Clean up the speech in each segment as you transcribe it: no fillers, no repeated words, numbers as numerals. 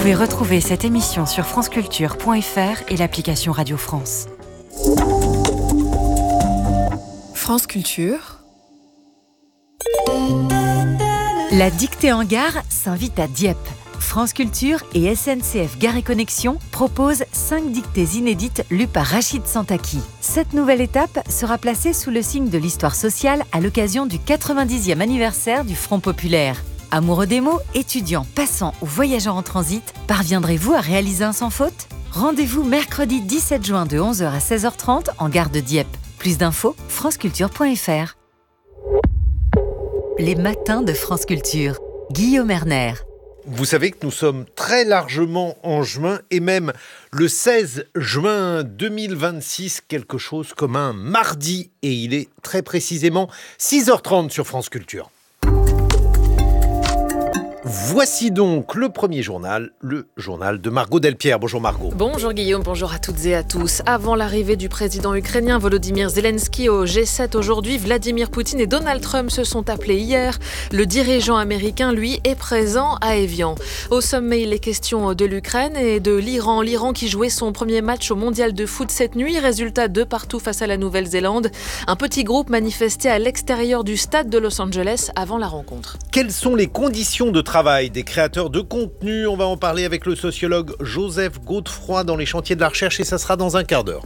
pouvez retrouver cette émission sur franceculture.fr et l'application Radio France. France Culture. La dictée en gare s'invite à Dieppe. France Culture et SNCF Gare et Connexion proposent 5 dictées inédites lues par Rachid Santaki. Cette nouvelle étape sera placée sous le signe de l'histoire sociale à l'occasion du 90e anniversaire du Front populaire. Amoureux des mots, étudiants, passants ou voyageurs en transit, parviendrez-vous à réaliser un sans faute ? Rendez-vous mercredi 17 juin de 11h à 16h30 en gare de Dieppe. Plus d'infos, franceculture.fr. Les matins de France Culture. Guillaume Erner. Vous savez que nous sommes très largement en juin et même le 16 juin 2026, quelque chose comme un mardi. Et il est très précisément 6h30 sur France Culture. Voici donc le premier journal, le journal de Margot Delpierre. Bonjour Margot. Bonjour Guillaume, bonjour à toutes et à tous. Avant l'arrivée du président ukrainien Volodymyr Zelensky au G7 aujourd'hui, Vladimir Poutine et Donald Trump se sont appelés hier. Le dirigeant américain, lui, est présent à Évian. Au sommet, il est question de l'Ukraine et de l'Iran. L'Iran qui jouait son premier match au mondial de foot cette nuit. Résultat 2 partout face à la Nouvelle-Zélande. Un petit groupe manifestait à l'extérieur du stade de Los Angeles avant la rencontre. Quelles sont les conditions de travail des créateurs de contenu? On va en parler avec le sociologue Joseph Godefroy dans les chantiers de la recherche et ça sera dans un quart d'heure.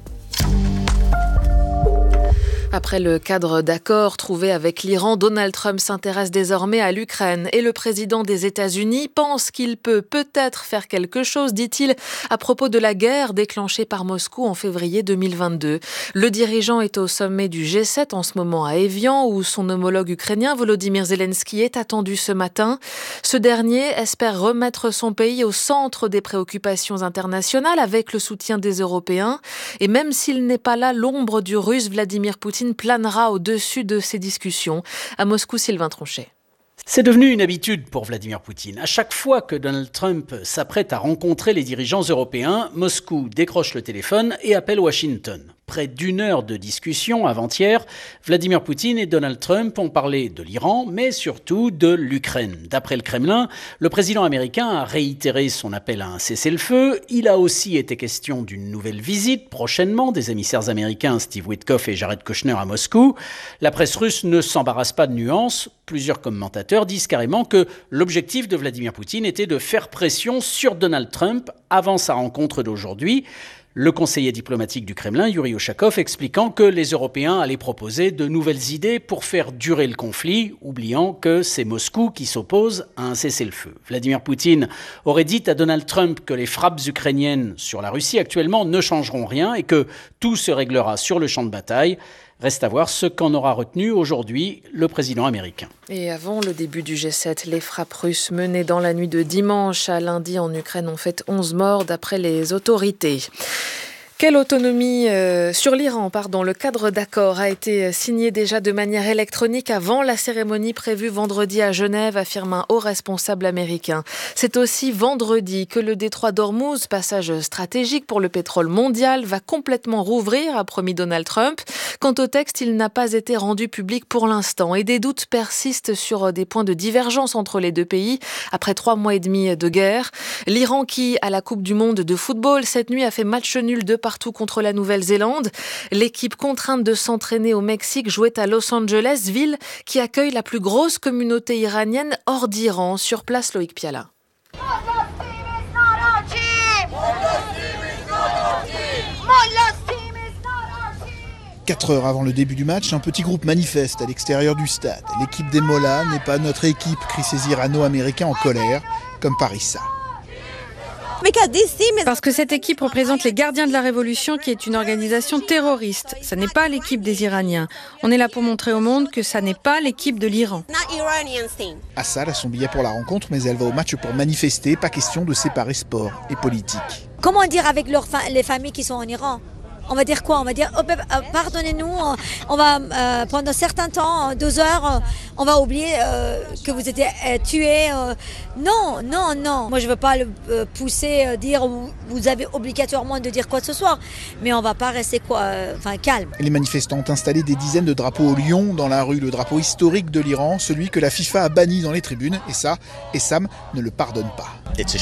Après le cadre d'accord trouvé avec l'Iran, Donald Trump s'intéresse désormais à l'Ukraine. Et le président des États-Unis pense qu'il peut peut-être faire quelque chose, dit-il, à propos de la guerre déclenchée par Moscou en février 2022. Le dirigeant est au sommet du G7 en ce moment à Évian, où son homologue ukrainien Volodymyr Zelensky est attendu ce matin. Ce dernier espère remettre son pays au centre des préoccupations internationales avec le soutien des Européens. Et même s'il n'est pas là, l'ombre du Russe Vladimir Poutine planera au-dessus de ces discussions. À Moscou, Sylvain Tronchet. C'est devenu une habitude pour Vladimir Poutine. À chaque fois que Donald Trump s'apprête à rencontrer les dirigeants européens, Moscou décroche le téléphone et appelle Washington. Près d'une heure de discussion avant-hier, Vladimir Poutine et Donald Trump ont parlé de l'Iran, mais surtout de l'Ukraine. D'après le Kremlin, le président américain a réitéré son appel à un cessez-le-feu. Il a aussi été question d'une nouvelle visite prochainement des émissaires américains Steve Witkoff et Jared Kushner à Moscou. La presse russe ne s'embarrasse pas de nuances. Plusieurs commentateurs disent carrément que l'objectif de Vladimir Poutine était de faire pression sur Donald Trump avant sa rencontre d'aujourd'hui. Le conseiller diplomatique du Kremlin, Yuri Ushakov, expliquant que les Européens allaient proposer de nouvelles idées pour faire durer le conflit, oubliant que c'est Moscou qui s'oppose à un cessez-le-feu. Vladimir Poutine aurait dit à Donald Trump que les frappes ukrainiennes sur la Russie actuellement ne changeront rien et que tout se réglera sur le champ de bataille. Reste à voir ce qu'en aura retenu aujourd'hui le président américain. Et avant le début du G7, les frappes russes menées dans la nuit de dimanche à lundi en Ukraine ont fait 11 morts d'après les autorités. Quelle autonomie sur l'Iran, le cadre d'accord a été signé déjà de manière électronique avant la cérémonie prévue vendredi à Genève, affirme un haut responsable américain. C'est aussi vendredi que le détroit d'Ormuz, passage stratégique pour le pétrole mondial, va complètement rouvrir, a promis Donald Trump. Quant au texte, il n'a pas été rendu public pour l'instant et des doutes persistent sur des points de divergence entre les deux pays après 3 mois et demi de guerre. L'Iran qui, à la Coupe du Monde de football, cette nuit a fait match nul de partout contre la Nouvelle-Zélande. L'équipe contrainte de s'entraîner au Mexique jouait à Los Angeles, ville qui accueille la plus grosse communauté iranienne hors d'Iran. Sur place, Loïc Piala. 4 heures avant le début du match, un petit groupe manifeste à l'extérieur du stade. L'équipe des Mollahs n'est pas notre équipe, crient ces Irano-Américains en colère, comme Parissa. Parce que cette équipe représente les Gardiens de la Révolution, qui est une organisation terroriste. Ça n'est pas l'équipe des Iraniens. On est là pour montrer au monde que ça n'est pas l'équipe de l'Iran. Assad a son billet pour la rencontre, mais elle va au match pour manifester. Pas question de séparer sport et politique. Comment dire avec les familles qui sont en Iran? on va dire quoi? On va dire pardonnez-nous, on va pendant un certain temps, 2 heures, on va oublier que vous étiez tué. Non. Moi je veux pas le pousser, dire vous avez obligatoirement de dire quoi que ce soit, mais on va pas rester calme. Les manifestants ont installé des dizaines de drapeaux au lion dans la rue, le drapeau historique de l'Iran, celui que la FIFA a banni dans les tribunes, et ça, Essam ne le pardonne pas.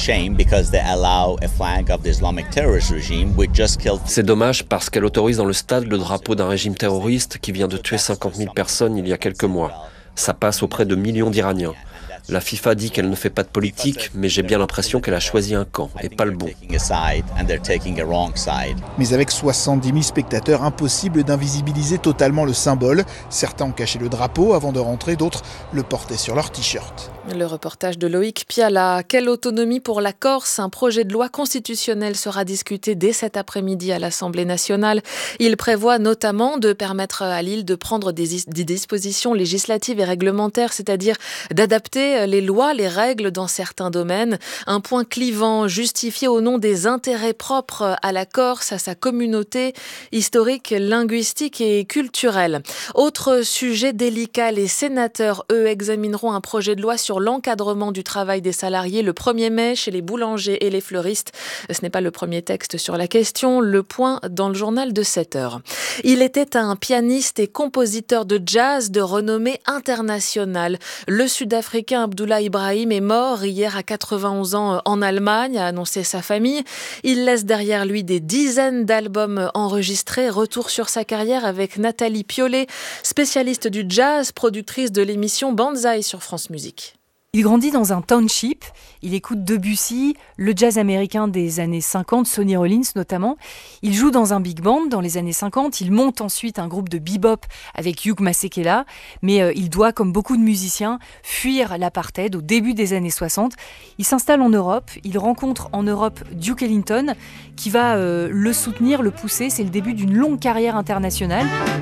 C'est dommage parce qu'elle autorise dans le stade le drapeau d'un régime terroriste qui vient de tuer 50 000 personnes il y a quelques mois. Ça passe auprès de millions d'Iraniens. La FIFA dit qu'elle ne fait pas de politique, mais j'ai bien l'impression qu'elle a choisi un camp et pas le bon. Mais avec 70 000 spectateurs, impossible d'invisibiliser totalement le symbole. Certains ont caché le drapeau avant de rentrer, d'autres le portaient sur leur t-shirt. Le reportage de Loïc Piala. Quelle autonomie pour la Corse? Un projet de loi constitutionnelle sera discuté dès cet après-midi à l'Assemblée nationale. Il prévoit notamment de permettre à l'île de prendre des dispositions législatives et réglementaires, c'est-à-dire d'adapter les lois, les règles dans certains domaines. Un point clivant justifié au nom des intérêts propres à la Corse, à sa communauté historique, linguistique et culturelle. Autre sujet délicat, les sénateurs, eux, examineront un projet de loi sur l'encadrement du travail des salariés le 1er mai chez les boulangers et les fleuristes. Ce n'est pas le premier texte sur la question. Le point dans le journal de 7h. Il était un pianiste et compositeur de jazz de renommée internationale. Le Sud-Africain Abdullah Ibrahim est mort hier à 91 ans en Allemagne, a annoncé sa famille. Il laisse derrière lui des dizaines d'albums enregistrés. Retour sur sa carrière avec Nathalie Piollet, spécialiste du jazz, productrice de l'émission Banzai sur France Musique. Il grandit dans un township, il écoute Debussy, le jazz américain des années 50, Sonny Rollins notamment. Il joue dans un big band dans les années 50, il monte ensuite un groupe de bebop avec Hugh Masekela, mais il doit, comme beaucoup de musiciens, fuir l'apartheid au début des années 60. Il s'installe en Europe, il rencontre en Europe Duke Ellington qui va le soutenir, le pousser. C'est le début d'une longue carrière internationale.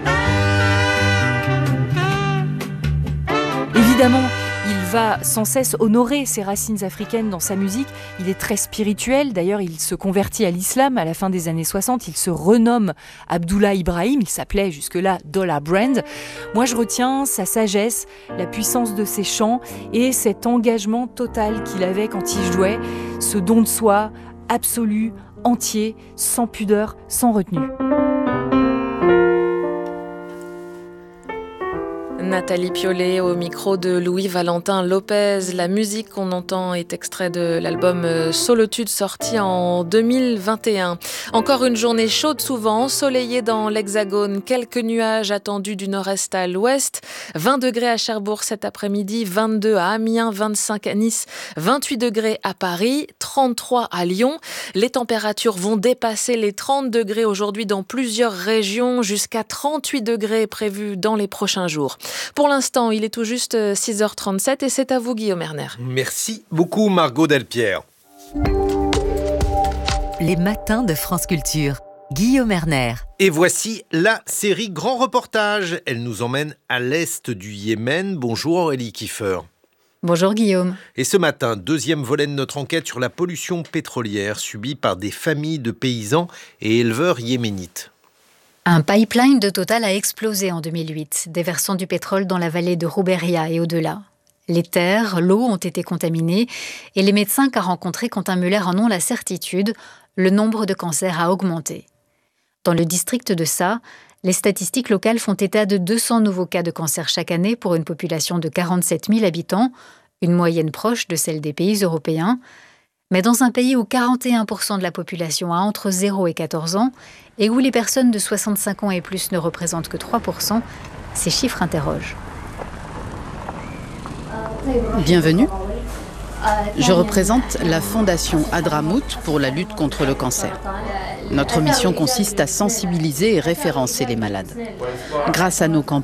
Évidemment, il va sans cesse honorer ses racines africaines dans sa musique. Il est très spirituel. D'ailleurs, il se convertit à l'islam à la fin des années 60. Il se renomme Abdullah Ibrahim. Il s'appelait jusque-là Dollar Brand. Moi, je retiens sa sagesse, la puissance de ses chants et cet engagement total qu'il avait quand il jouait. Ce don de soi absolu, entier, sans pudeur, sans retenue. Nathalie Piollet au micro de Louis-Valentin Lopez. La musique qu'on entend est extrait de l'album Solitude sorti en 2021. Encore une journée chaude, souvent ensoleillée dans l'Hexagone. Quelques nuages attendus du nord-est à l'ouest. 20 degrés à Cherbourg cet après-midi, 22 à Amiens, 25 à Nice, 28 degrés à Paris, 33 à Lyon. Les températures vont dépasser les 30 degrés aujourd'hui dans plusieurs régions, jusqu'à 38 degrés prévus dans les prochains jours. Pour l'instant, il est tout juste 6h37 et c'est à vous, Guillaume Erner. Merci beaucoup, Margot Delpierre. Les matins de France Culture. Guillaume Erner. Et voici la série Grand Reportage. Elle nous emmène à l'est du Yémen. Bonjour Aurélie Kiefer. Bonjour Guillaume. Et ce matin, deuxième volet de notre enquête sur la pollution pétrolière subie par des familles de paysans et éleveurs yéménites. Un pipeline de Total a explosé en 2008, déversant du pétrole dans la vallée de Rouberia et au-delà. Les terres, l'eau ont été contaminées et les médecins qu'a rencontrés Quentin Muller en ont la certitude, le nombre de cancers a augmenté. Dans le district de Sa, les statistiques locales font état de 200 nouveaux cas de cancer chaque année pour une population de 47 000 habitants, une moyenne proche de celle des pays européens. Mais dans un pays où 41% de la population a entre 0 et 14 ans et où les personnes de 65 ans et plus ne représentent que 3%, ces chiffres interrogent. Bienvenue. Je représente la Fondation Hadramout pour la lutte contre le cancer. Notre mission consiste à sensibiliser et référencer les malades. Grâce à nos campagnes,